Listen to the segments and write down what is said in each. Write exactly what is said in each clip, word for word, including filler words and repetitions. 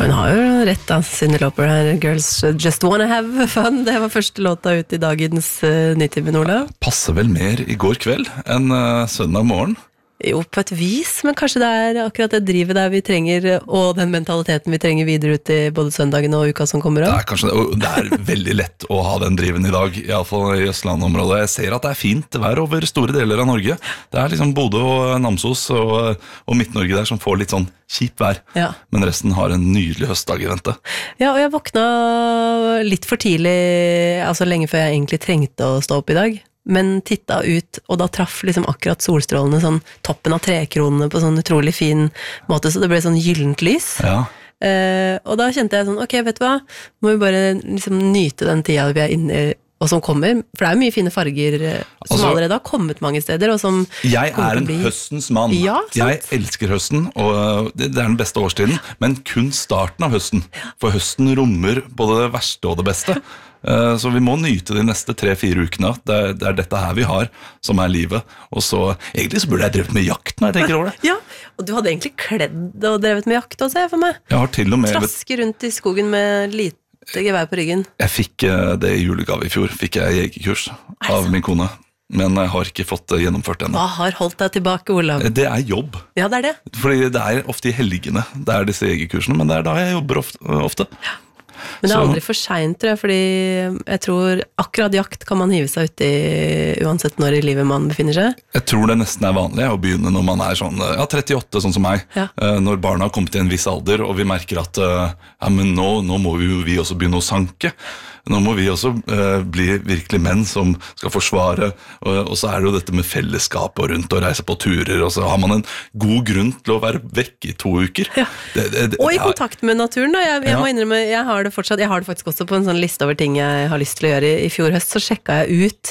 Hun har jo rett da, Cyndi Lauper her, Girls Just Wanna Have Fun. Det var første låta ut i dagens uh, Nitimen, Olav. Passer vel mer i går kveld enn uh, søndag morgen? Jo, på et vis, men kanskje det er akkurat det drivet der vi trenger, og den mentaliteten vi trenger videre ut i både søndagen og uka som kommer Det av. er kanskje det, og det er veldig lett å ha den driven i dag, i alle fall i Østlandområdet. Jeg ser at det er fint vær over store deler av Norge. Det er liksom Bodø og Namsos og, og Midt-Norge der som får litt sånn kjip vær, Ja. men resten har en nydelig høstdag i vente. Ja, og jeg våkna litt for tidlig, altså lenge før jeg egentlig trengte å stå opp i dag. Men titta ut, og da traff liksom akkurat solstrålene sånn toppen av trekronene på sånn utrolig fin måte, så det ble sånn gyllent lys. Ja. Eh, og da kjente jeg sånn, ok, vet du hva, må vi bare liksom nyte den tida vi er inne i, og som kommer, for det er mye fine farger eh, som Altså, allerede har kommet mange steder, og som Jeg kommer er til å en bli- høstens mann. Ja, sant. Jeg elsker høsten, og det det er den beste årstiden, men kun starten av høsten. For høsten rommer både det verste og det beste. Eh, Så vi må nyte de neste tre-fire ukene. Det er, det er dette her vi har, som er livet. Og så, egentlig så burde jeg drevet med jakt når jeg tenker over det. Ja, og du hadde egentlig kledd og drevet med jakt også, for meg. Jeg har til og med... Traske rundt i skogen med lite gevær på ryggen. Jeg fikk eh, det i julegave i fjor, fikk jeg jegerkurs av min kone. Men jeg har ikke fått det gjennomført ennå. Hva har holdt deg tilbake, Olav? Det er jobb. Ja, det er det. Fordi det er ofte i helgene, det er disse jegerkursene, men det er da jeg jobber ofte. ofte. Men det er Så- aldri for sent, tror jeg, fordi jeg tror akkurat jakt kan man hive seg ut i uansett når i livet man befinner seg. Jeg tror det nesten er vanlig å begynne når man er sånn, ja, trettiåtte, sånn som meg. Ja. Eh, Når barna har kommet til en viss alder, og vi merker at eh, ja, men nå, nå må vi, jo vi også begynne å sanke. Nå må vi også eh, bli virkelig menn som skal forsvare, og, og så er det jo dette med fellesskap og rundt og reise på turer, og så har man en god grunn til å være vekk i to uker. Ja. Det, det, det, Og i ja, kontakt med naturen, da. Jeg, jeg Ja. må innrømme, jeg har det fortsatt, jeg har det faktisk også på en sånn liste over ting jeg har lyst til å gjøre. I fjor høst så sjekka jeg ut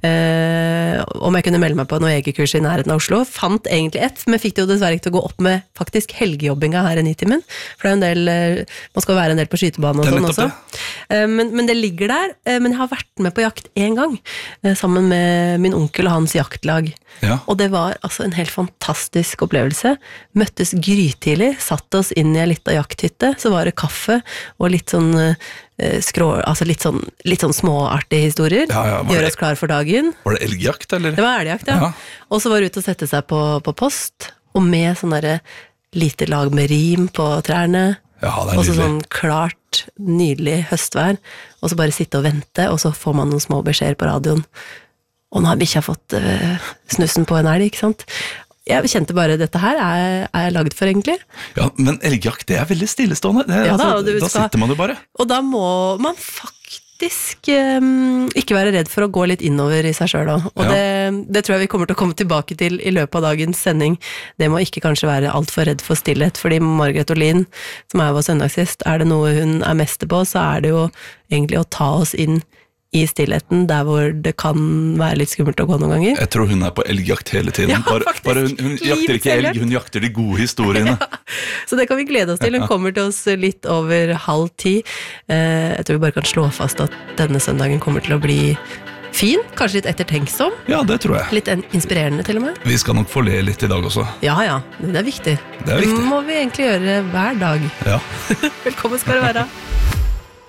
eh, om jeg kunne melde meg på noe jegerkurs i nærheten av Oslo. Fant egentlig ett, men fikk det jo dessverre ikke til å gå opp med faktisk helgejobbinga her i Nitimen. For det er jo en del, eh, man skal være en del på skytebanen og Det er sånn nettopp også. Eh, men, men det ligger der, eh, men jeg har vært med på jakt en gang, eh, sammen med min onkel og hans jaktlag. Ja. Og det var altså en helt fantastisk opplevelse. Møttes grytidlig, satt oss inn i en liten jakthytte, så var det kaffe og litt sånn eh, skrå, altså litt sånn, litt sånn småartige historier. Ja, ja, var Gjør det- oss klar for dagen. Var det elgjakt, eller? Det var elgjakt, ja. Ja. Og så var det ut og sette seg på, på post, og med sånn derre lite lag med rim på trærne. Ja, det er Og så nydelig. sånn klart, nydelig høstvær, og så bare sitte og vente, og så får man noen små beskjeder på radioen. Og nå har bikkja fått uh, snussen på en elg, ikke sant? Jeg kjente bare, dette her er, er jeg laget for egentlig. Ja, men elgjakt, det er veldig stillestående. Det, Ja, da, altså, og du da skal- sitter man jo bare. Og da må man faktisk um, ikke være redd for å gå litt innover i seg selv også. Og Ja. det, det tror jeg vi kommer til å komme tilbake til i løpet av dagens sending. Det må ikke kanskje være alt for redd for stillhet, fordi Margaret Olin, som er vår søndagsgjest, er det noe hun er mester på, så er det jo egentlig å ta oss inn i stillheten, der hvor det kan være litt skummelt å gå noen ganger. Jeg tror hun er på elgjakt hele tiden. Ja, bare, faktisk. bare hun, hun jakter Livets ikke elg, elgjakt. hun jakter de gode historiene. Så det kan vi glede oss til. Hun kommer til oss litt over halv ti. Eh, Jeg tror vi bare kan slå fast at denne søndagen kommer til å bli fin, kanskje litt ettertenksom, Ja, det tror jeg. litt en- inspirerende til og med. Vi skal nok få le litt i dag også. Ja, ja, det er viktig. Det er viktig. må vi egentlig gjøre hver dag. Ja. Velkommen skal du være.